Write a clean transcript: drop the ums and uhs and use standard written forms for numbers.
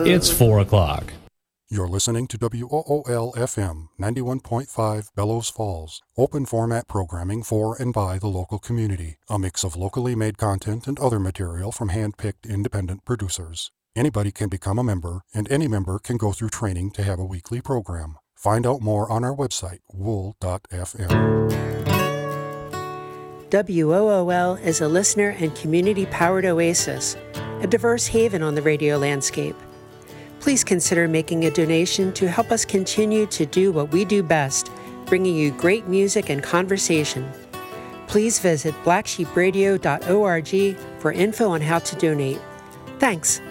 It's 4 o'clock. You're listening to WOOL-FM 91.5 Bellows Falls, open format programming for and by the local community, a mix of locally made content and other material from hand-picked independent producers. Anybody can become a member, and any member can go through training to have a weekly program. Find out more on our website, wool.fm. WOOL is a listener and community-powered oasis, a diverse haven on the radio landscape. Please consider making a donation to help us continue to do what we do best, bringing you great music and conversation. Please visit blacksheepradio.org for info on how to donate. Thanks.